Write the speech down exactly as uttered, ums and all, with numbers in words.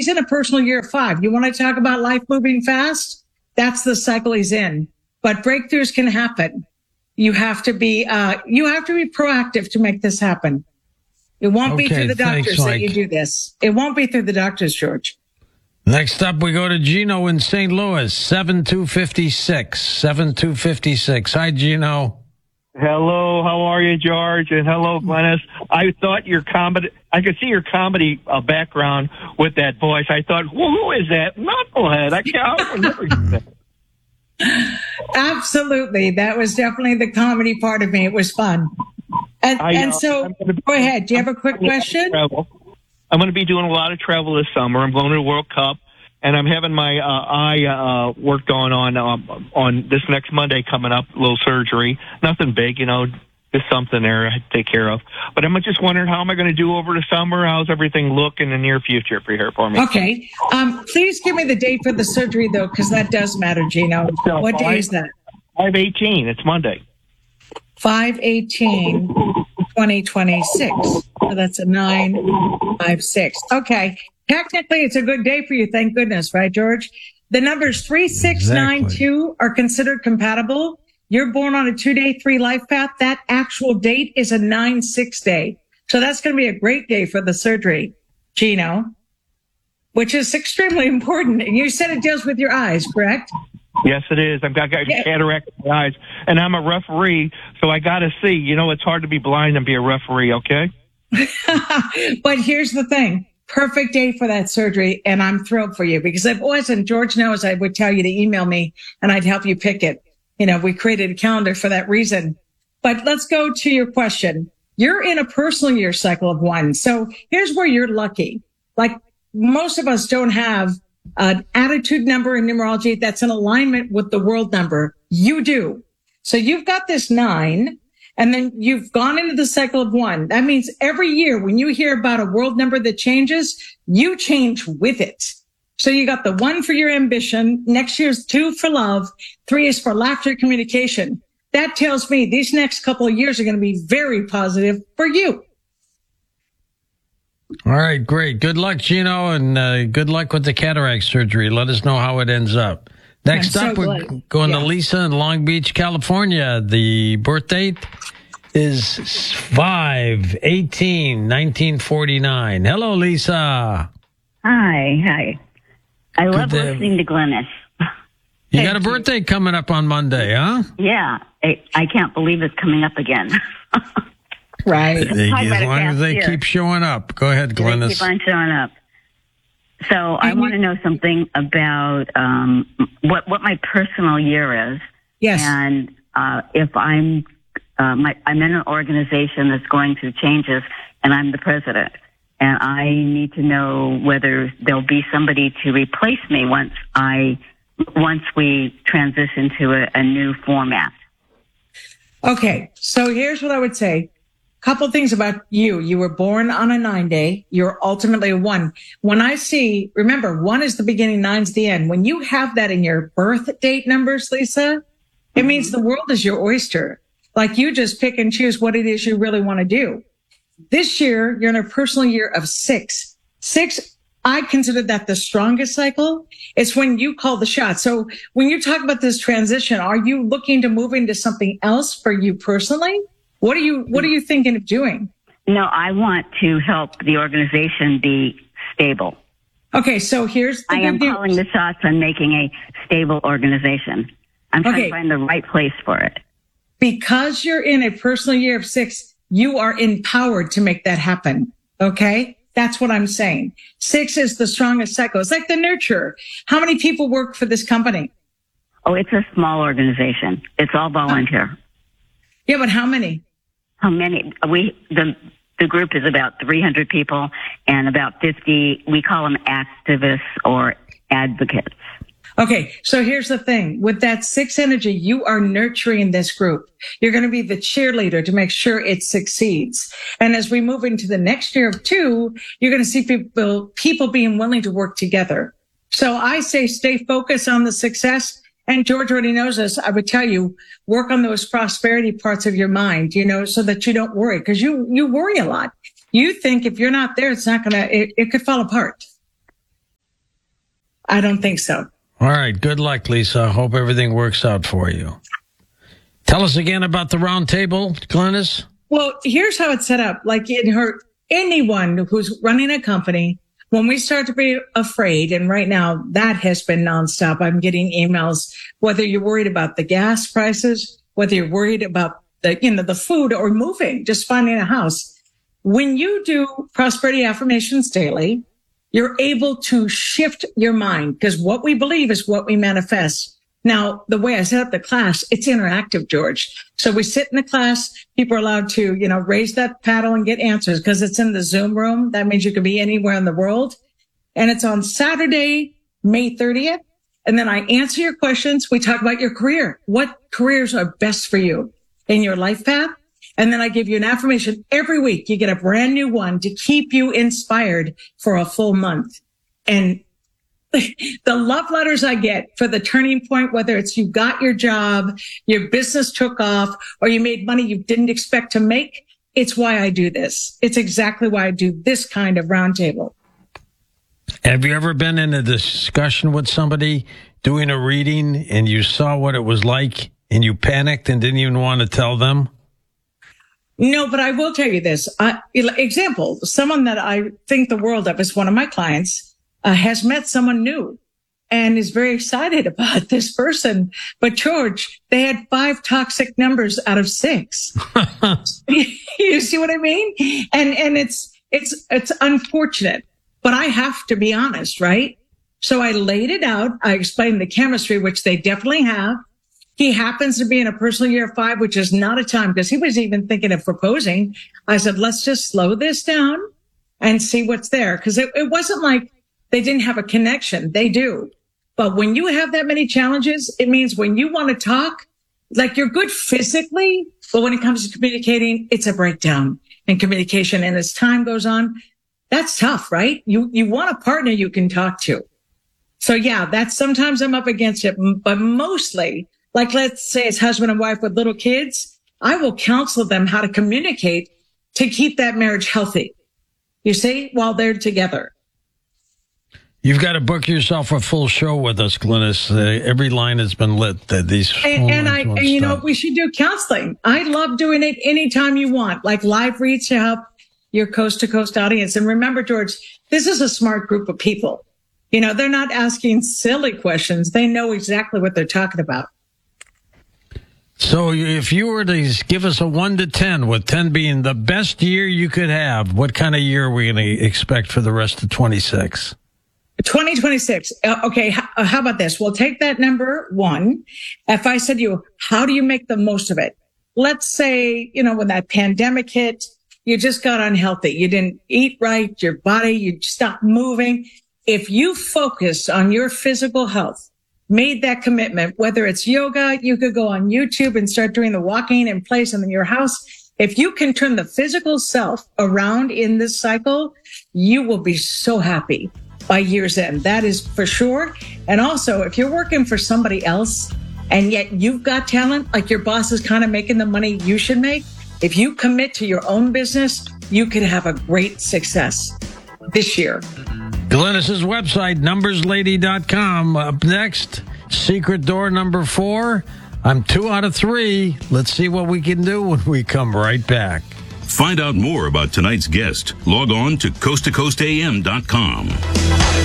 he's in a personal year of five. You want to talk about life moving fast? That's the cycle he's in. But breakthroughs can happen. You have to be, uh, you have to be proactive to make this happen. It won't okay, be through the doctors thanks, that Mike. you do this. It won't be through the doctors, George. Next up, we go to Gino in Saint Louis, seven two five six, seven two five six. Hi, Gino. Hello, how are you, George? And hello, Glennis. I thought your comedy, I could see your comedy uh, background with that voice. I thought, well, who is that knucklehead? I can't remember that. Absolutely. That was definitely the comedy part of me. It was fun. And, I, and uh, so, gonna, go ahead. Do you have a quick question? Travel. I'm going to be doing a lot of travel this summer. I'm going to the World Cup, and I'm having my uh, eye uh, work going on um, on this next Monday coming up, a little surgery. Nothing big, you know, just something there I have to take care of. But I'm just wondering, how am I going to do over the summer? How's everything look in the near future for here for me? Okay. Um, please give me the date for the surgery, though, because that does matter, Gino. So What day five, is that? five eighteen. It's Monday. five eighteen twenty twenty-six. So that's a nine five six. Okay. Technically, it's a good day for you. Thank goodness, right, George? The numbers three six nine two are considered compatible. You're born on a two-day, three life path. That actual date is a nine six day. So that's going to be a great day for the surgery, Gino, which is extremely important. And you said it deals with your eyes, correct? Yes, it is. I've got, got Yeah. cataract in my eyes, and I'm a referee, so I got to see. You know, it's hard to be blind and be a referee, okay? But here's the thing. Perfect day for that surgery, and I'm thrilled for you because if it wasn't, George knows I would tell you to email me and I'd help you pick it. You know, we created a calendar for that reason. But let's go to your question. You're in a personal year cycle of one. So here's where you're lucky. Like most of us don't have an attitude number in numerology that's in alignment with the world number. You do. So you've got this nine. And then you've gone into the cycle of one. That means every year when you hear about a world number that changes, you change with it. So you got the one for your ambition. Next year's two for love. Three is for laughter communication. That tells me these next couple of years are going to be very positive for you. All right, great. Good luck, Gino, and uh, good luck with the cataract surgery. Let us know how it ends up. Next I'm up, so we're glad. going Yeah. to Lisa in Long Beach, California. The birth date is five eighteen nineteen forty-nine. Hello, Lisa. Hi, hi. I Good love to- listening to Glennis. You Thank got a you. birthday coming up on Monday, huh? Yeah, I, I can't believe it's coming up again. Right. They- Talk as about it long as past they year. keep showing up. Go ahead, They Glennis. keep on showing up. So I And want to you- know something about um, what what my personal year is, Yes. and uh, if I'm uh, my, I'm in an organization that's going through changes, and I'm the president, and I need to know whether there'll be somebody to replace me once I once we transition to a, a new format. Okay. So here's what I would say. Couple things about you. You were born on a nine day. You're ultimately a one. When I see, remember, one is the beginning, nine's the end. When you have that in your birth date numbers, Lisa, it means the world is your oyster. Like you just pick and choose what it is you really want to do. This year, you're in a personal year of six. Six, I consider that the strongest cycle. It's when you call the shot. So when you talk about this transition, are you looking to move into something else for you personally? What are you, what are you thinking of doing? No, I want to help the organization be stable. Okay. So here's the I am good news. calling the shots on making a stable organization. I'm trying Okay. to find the right place for it. Because you're in a personal year of six, you are empowered to make that happen. Okay. That's what I'm saying. Six is the strongest cycle. It's like the nurturer. How many people work for this company? Oh, it's a small organization. It's all volunteer. Yeah, but how many? How many? We the the group is about three hundred people, and about fifty. We call them activists or advocates. Okay, so here's the thing. With that six energy, you are nurturing this group. You're going to be the cheerleader to make sure it succeeds. And as we move into the next year of two, you're going to see people, people being willing to work together. So I say stay focused on the success. And George already knows this. I would tell you, work on those prosperity parts of your mind, you know, so that you don't worry, because you, you worry a lot. You think if you're not there, it's not going to, it, it could fall apart. I don't think so. All right. Good luck, Lisa. Hope everything works out for you. Tell us again about the round table, Glynis. Well, here's how it's set up. Like in her, anyone who's running a company, when we start to be afraid, and right now that has been nonstop. I'm getting emails, whether you're worried about the gas prices, whether you're worried about the, you know, the food or moving, just finding a house. When you do prosperity affirmations daily, you're able to shift your mind because what we believe is what we manifest. Now, the way I set up the class, it's interactive, George. So we sit in the class. People are allowed to, you know, raise that paddle and get answers because it's in the Zoom room. That means you can be anywhere in the world. And it's on Saturday, May thirtieth. And then I answer your questions. We talk about your career. What careers are best for you in your life path? And then I give you an affirmation every week. You get a brand new one to keep you inspired for a full month. And the love letters I get for the turning point, whether it's you got your job, your business took off, or you made money you didn't expect to make, it's why I do this. It's exactly why I do this kind of roundtable. Have you ever been in a discussion with somebody doing a reading and you saw what it was like and you panicked and didn't even want to tell them? No, but I will tell you this. Uh, example, someone that I think the world of is one of my clients. Uh, has met someone new and is very excited about this person. But George, they had five toxic numbers out of six. You see what I mean? And, and it's, it's, it's unfortunate, but I have to be honest, right? So I laid it out. I explained the chemistry, which they definitely have. He happens to be in a personal year five, which is not a time because he was even thinking of proposing. I said, let's just slow this down and see what's there. Cause it, it wasn't like, they didn't have a connection. They do. But when you have that many challenges, it means when you want to talk, like you're good physically, but when it comes to communicating, it's a breakdown in communication. And as time goes on, that's tough, right? You, you want a partner you can talk to. So yeah, that's sometimes I'm up against it, but mostly, like let's say it's husband and wife with little kids, I will counsel them how to communicate to keep that marriage healthy. You see, while they're together. You've got to book yourself a full show with us, Glynis. Uh, every line has been lit. Uh, these and, and I, and you know, we should do counseling. I love doing it anytime you want, like live reads to help your coast to coast audience. And remember, George, this is a smart group of people. You know, they're not asking silly questions. They know exactly what they're talking about. So if you were to give us a one to ten, with ten being the best year you could have, what kind of year are we going to expect for the rest of twenty-six? twenty twenty-six. Uh, okay. How, uh, how about this? We'll take that number one. If I said to you, how do you make the most of it? Let's say, you know, when that pandemic hit, you just got unhealthy. You didn't eat right, your body, you stopped moving. If you focus on your physical health, made that commitment, whether it's yoga, you could go on YouTube and start doing the walking in place in your house. If you can turn the physical self around in this cycle, you will be so happy by year's end. That is for sure. And also, if you're working for somebody else and yet you've got talent, like your boss is kind of making the money you should make, if you commit to your own business, you could have a great success this year. Glynis's website, numbers lady dot com. Up next, secret door number four. I'm two out of three. Let's see what we can do when we come right back. Find out more about tonight's guest. Log on to coast to coast a m dot com.